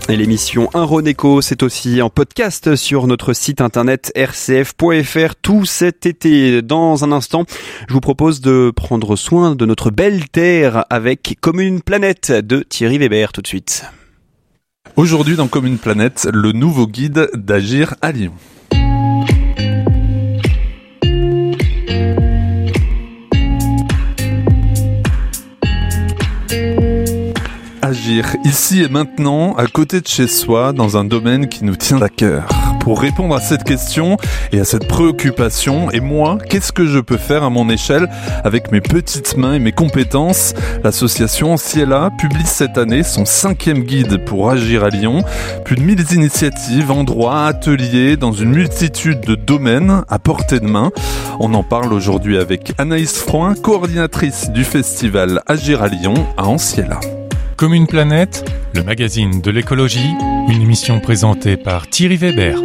Et l'émission Un Rhône Écho, c'est aussi en podcast sur notre site internet rcf.fr tout cet été. Dans un instant, je vous propose de prendre soin de notre belle terre avec Comme une planète de Thierry Weber tout de suite. Aujourd'hui dans Comme une planète, le nouveau guide d'Agir à Lyon. Agir ici et maintenant, à côté de chez soi, dans un domaine qui nous tient à cœur. Pour répondre à cette question et à cette préoccupation, et moi, qu'est-ce que je peux faire à mon échelle avec mes petites mains et mes compétences? L'association Ciela publie cette année son 5e guide pour Agir à Lyon. Plus de 1000 initiatives, endroits, ateliers, dans une multitude de domaines à portée de main. On en parle aujourd'hui avec Anaïs Froin, coordinatrice du festival Agir à Lyon à Anciela. Comme une planète, le magazine de l'écologie, une émission présentée par Thierry Weber.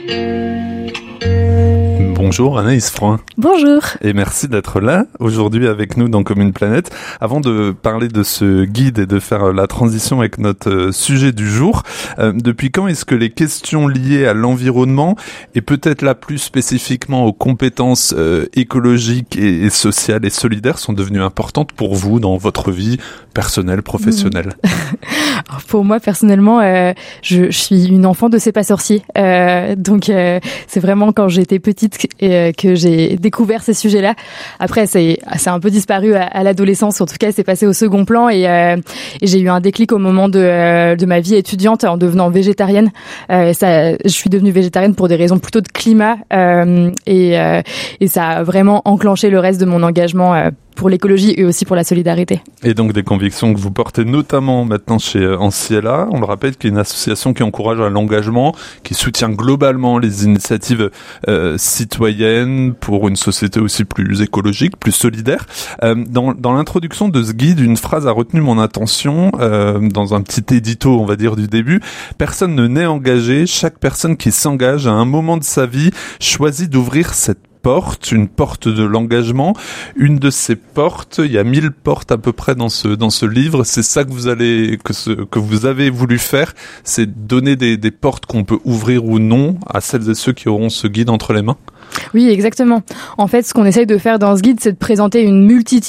Bonjour Anaïs Froin. Bonjour. Et merci d'être là aujourd'hui avec nous dans Comme une planète. Avant de parler de ce guide et de faire la transition avec notre sujet du jour, depuis quand est-ce que les questions liées à l'environnement et peut-être là plus spécifiquement aux compétences écologiques et sociales et solidaires sont devenues importantes pour vous dans votre vie personnelle, professionnelle? Alors pour moi personnellement, je suis une enfant de C'est pas sorcier, donc c'est vraiment quand j'étais petite que j'ai découvert ces sujets-là. Après, c'est un peu disparu à l'adolescence. En tout cas, c'est passé au second plan et j'ai eu un déclic au moment de ma vie étudiante en devenant végétarienne. Je suis devenue végétarienne pour des raisons plutôt de climat et ça a vraiment enclenché le reste de mon engagement pour l'écologie et aussi pour la solidarité. Et donc des convictions que vous portez notamment maintenant chez Anciela. On le rappelle, qui est une association qui encourage à l'engagement, qui soutient globalement les initiatives citoyennes pour une société aussi plus écologique, plus solidaire. Dans l'introduction de ce guide, une phrase a retenu mon attention dans un petit édito, on va dire, du début. Personne ne naît engagé, chaque personne qui s'engage à un moment de sa vie choisit d'ouvrir cette porte, une porte de l'engagement. Une de ces portes, il y a 1000 portes à peu près dans ce livre. C'est ça que vous avez voulu faire, c'est donner des portes qu'on peut ouvrir ou non à celles et ceux qui auront ce guide entre les mains. Oui, exactement. En fait, ce qu'on essaye de faire dans ce guide, c'est de présenter une multitude